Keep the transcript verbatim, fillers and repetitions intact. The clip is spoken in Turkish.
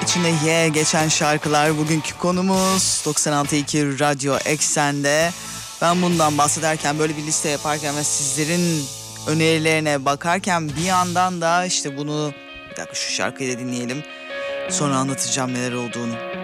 içinde ye geçen şarkılar bugünkü konumuz doksan altı nokta iki Radyo Eksen'de. Ben bundan bahsederken, böyle bir liste yaparken ve sizlerin önerilerine bakarken bir yandan da işte bunu, bir dakika şu şarkıyı da dinleyelim, sonra anlatacağım neler olduğunu.